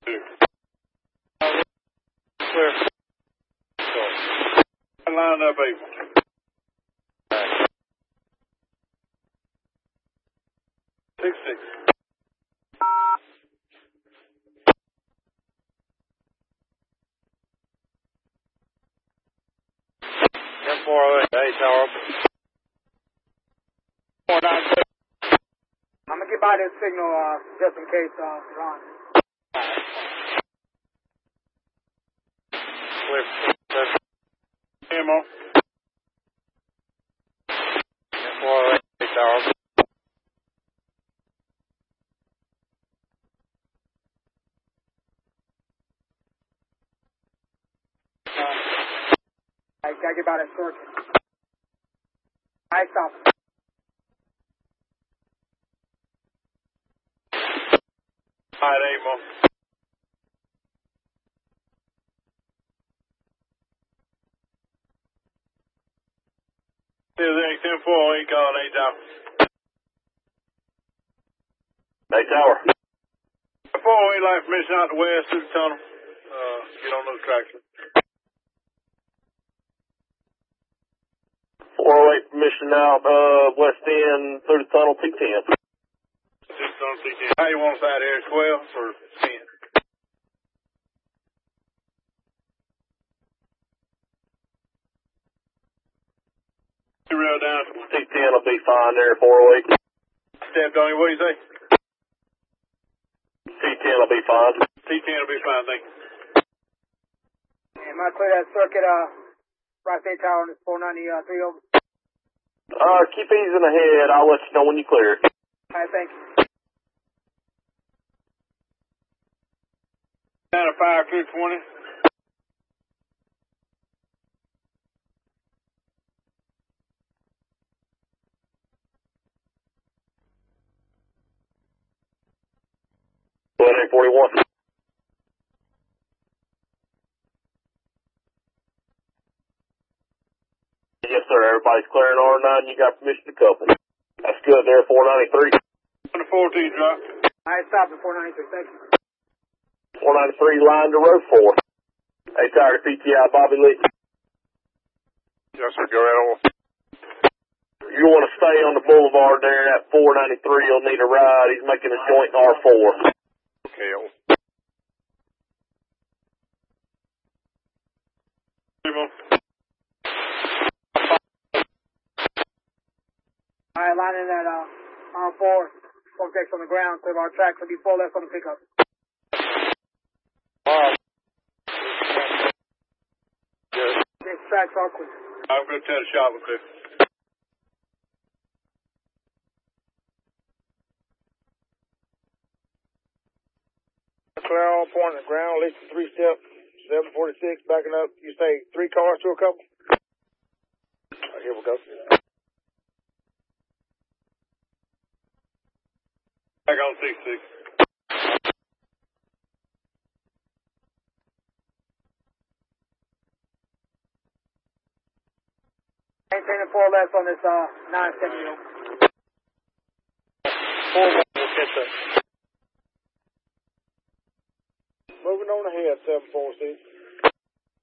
Clear. Line up, April. 6-6. M408, tower open. 496. I'm gonna get by this signal, just in case, Ron. Clear. Ammo. M408, tower open. I gotta get by that short. I stop. Alright, Ammo. There's a 10-4, calling 8 tower. 8 tower. 408 light permission out the west through the tunnel. Get on those tracks. 408 permission out, west end through the tunnel, T10. Tunnel T10. How you want us out here, 12 or 10? Rail down. T10 will be fine there, 408. Stepped on you, what do you say? T10 will be fine. T10 will be fine, thank you. Am I clear that circuit, right 8 tower on this 493 over? Keep easing ahead. I'll let you know when you clear. Alright, thank you. Down to 5 through 20. Go ahead, 41. Yes, sir. Everybody's clearing R9. You got permission to couple. That's good there, 493. On the 14 drop. Alright, stop at 493, thank you. 493 line to row 4. 8 tower to PTI, Bobby Lee. Yes, sir. Go right on. You want to stay on the boulevard there at 493. You'll need a ride. He's making a joint R4. Okay, Alright, line in that, R4. Projects on the ground, clear our track, will be 4 left on the pickup. Alright. This track's all clear. I'm going to tell the shop with this. Clear all point on the ground, at least 3 step, 746, backing up. You say 3 cars to a couple? Right, here we go. Back on 6-6. Maintaining 4 left on this, 970. 4-1, we'll catch up. Moving on ahead, 746.